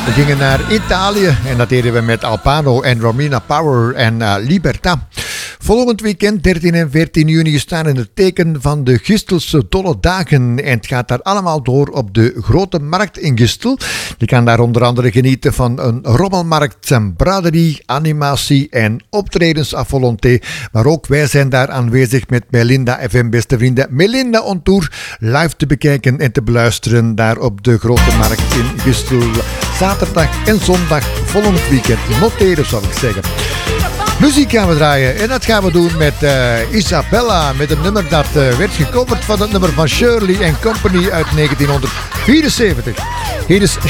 We gingen naar Italië en dat deden we met Alpano en Romina Power en Libertà. Volgend weekend, 13 en 14 juni, staan in het teken van de Gistelse Dolle Dagen. En het gaat daar allemaal door op de Grote Markt in Gistel. Je kan daar onder andere genieten van een rommelmarkt, een braderie, animatie en optredens à volonté. Maar ook wij zijn daar aanwezig met Melinda FM, beste vrienden. Melinda on Tour, live te bekijken en te beluisteren daar op de Grote Markt in Gistel. Zaterdag en zondag volgend weekend. Noteren, zou ik zeggen. Muziek gaan we draaien en dat gaan we doen met Isabella, met een nummer dat werd gecoverd van het nummer van Shirley & Company uit 1974. Hier is